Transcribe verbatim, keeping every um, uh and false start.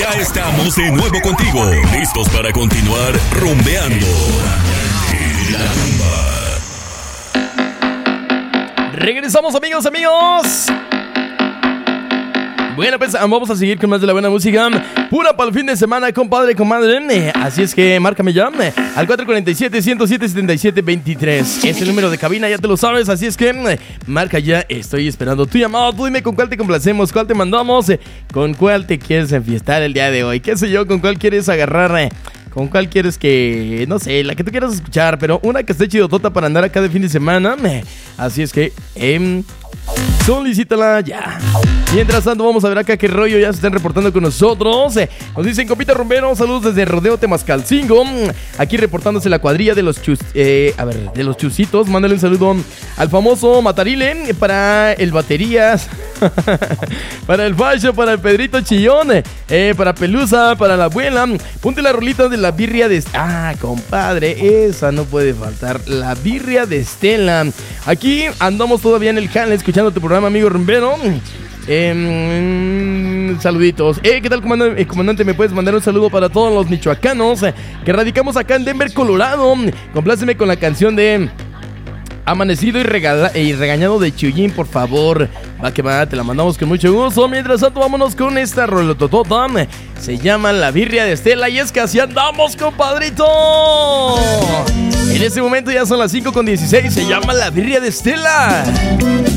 Ya estamos de nuevo contigo, listos para continuar rumbeando en la rumba. Regresamos, amigos, amigos. Bueno, pues vamos a seguir con más de la buena música. Pura para el fin de semana, compadre, comadre. Así es que márcame ya al cuatro cuatro siete, uno cero siete, siete siete dos tres. Es el número de cabina, ya te lo sabes. Así es que marca ya, estoy esperando tu llamado. Tú dime con cuál te complacemos, cuál te mandamos, con cuál te quieres enfiestar el día de hoy. Qué sé yo, con cuál quieres agarrar, con cuál quieres que, no sé, la que tú quieras escuchar, pero una que esté chidotota para andar acá de fin de semana. Así es que, eh, solicítala ya. Mientras tanto, vamos a ver acá qué rollo ya se están reportando con nosotros. Eh, nos dicen, compita rumbero, saludos desde Rodeo Temascalcingo. Aquí reportándose la cuadrilla de los chus, eh, a ver, de los chusitos. Mándale un saludo al famoso Matarile, para el Baterías, para el Facho, para el Pedrito Chillón, eh, para Pelusa, para la abuela. Ponte la rolita de la birria de... Ah, compadre, esa no puede faltar. La birria de Estela. Aquí andamos todavía en el canal escuchando tu programa, amigo rumbero. Eh, saluditos. Eh, ¿qué tal, comandante? Eh, comandante, ¿me puedes mandar un saludo para todos los michoacanos eh, que radicamos acá en Denver, Colorado? Compláceme con la canción de Amanecido y, regala- y Regañado de Chuyín, por favor. Va que va, te la mandamos con mucho gusto. Mientras tanto, vámonos con esta rolototota. Se llama La Birria de Estela y es que así andamos, compadrito. En este momento ya son las cinco con dieciséis. Se llama La Birria de Estela.